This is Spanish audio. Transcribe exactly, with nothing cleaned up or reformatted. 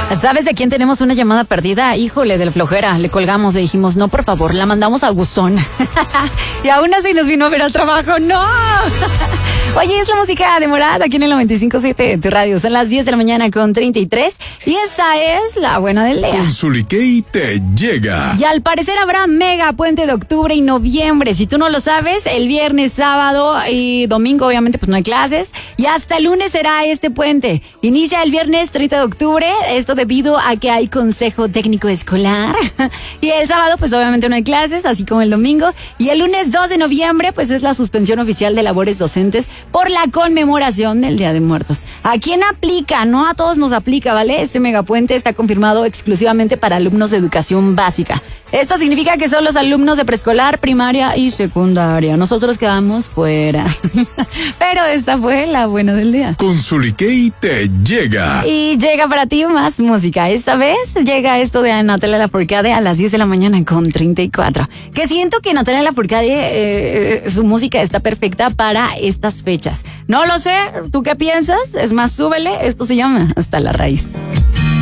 ¿Sabes de quién tenemos una llamada perdida? Híjole, de la flojera. Le colgamos, le dijimos, no, por favor, la mandamos al buzón. Y aún así nos vino a ver al trabajo. ¡No! Oye, es la música de Morat aquí en el noventa y cinco punto siete de tu radio. Son las diez de la mañana con treinta y tres. Y esta es la buena del día. Consuliquei te llega. Y al parecer habrá mega puente de octubre y noviembre. Si tú no lo sabes, el viernes, sábado y domingo obviamente pues no hay clases. Y hasta el lunes será este puente. Inicia el viernes treinta de octubre. Esto debido a que hay consejo técnico escolar. Y el sábado pues obviamente no hay clases, así como el domingo. Y el lunes dos de noviembre pues es la suspensión oficial de labores docentes por la conmemoración del Día de Muertos. ¿A quién aplica? No a todos nos aplica, ¿vale? Este megapuente está confirmado exclusivamente para alumnos de educación básica. Esto significa que son los alumnos de preescolar, primaria y secundaria. Nosotros quedamos fuera. Pero esta fue la buena del día. Consuliquei te llega. Y llega para ti más música. Esta vez llega esto de Natalia Lafourcade a las diez de la mañana con treinta y cuatro. Que siento que Natalia Lafourcade, eh, su música está perfecta para estas fechas. No lo sé, ¿tú qué piensas? Es más, súbele. Esto se llama Hasta la Raíz.